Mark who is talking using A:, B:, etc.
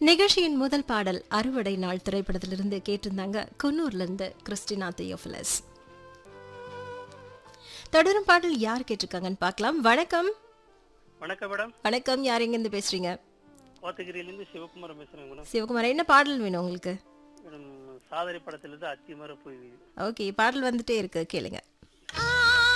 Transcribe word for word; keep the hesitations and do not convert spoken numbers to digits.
A: நிகழ்ச்சியின் முதல் பாடல் அறுவடை நாள் திரைப்படத்திலிருந்து கேட்டிருந்தாங்க. குன்னூர்ல இருந்து கிறிஸ்டினா தியோஃபிலஸ். தொடரும் பாடல் யார் கேட்டிருக்காங்கன்னு பார்க்கலாம். வணக்கம்.
B: வணக்கம் மேடம்.
A: வணக்கம், யார் எங்க இருந்து பேசுறீங்க?
B: கோத்தகிரியிலிருந்து சிவகுமார் பேசுறேன் மேடம்.
A: சிவகுமார், என்ன பாடல் வேணும் உங்களுக்கு?
B: மேடம், சாதனை படத்திலிருந்து அத்திமர போய்.
A: ஓகே, பாடல் வந்துட்டே இருக்கு, கேளுங்க.